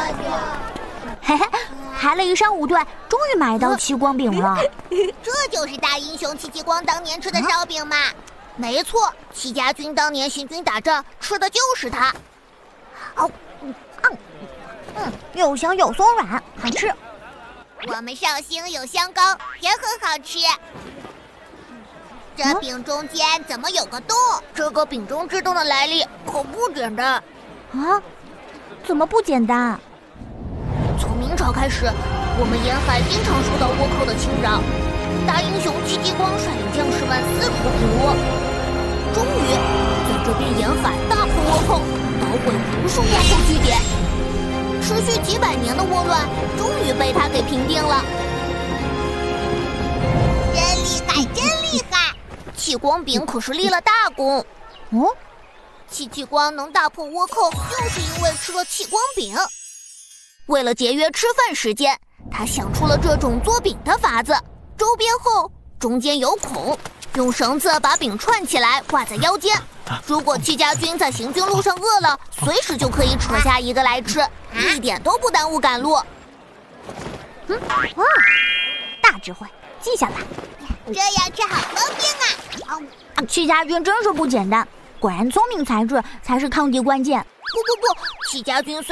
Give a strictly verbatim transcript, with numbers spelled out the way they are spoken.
嘿嘿，排了一上午队，终于买到戚光饼了。 这就是大英雄戚继光当年吃的烧饼嘛？没错，戚家军当年行军打仗吃的就是它。 哦，嗯嗯，又香又松软，好吃。 我们绍兴有香糕，也很好吃。这饼中间怎么有个洞？这个饼中之洞的来历可不简单啊！怎么不简单？ 从明朝开始，我们沿海经常受到倭寇的侵扰，大英雄戚继光率领将士们四处平倭，终于在这边沿海大破倭寇，捣毁无数倭寇据点，持续几百年的倭乱终于被他给平定了。真厉害，真厉害！戚光饼可是立了大功。 哦， 戚继光能大破倭寇，就是因为吃了戚光饼。为了节约吃饭时间，他想出了这种做饼的法子：周边厚，中间有孔，用绳子把饼串起来挂在腰间。如果戚家军在行军路上饿了，随时就可以扯下一个来吃，一点都不耽误赶路。 嗯，哇，大智慧，记下来。 这样吃好方便啊！ 啊，戚家军真是不简单，果然聪明才智才是抗敌关键。 不不不，戚家军虽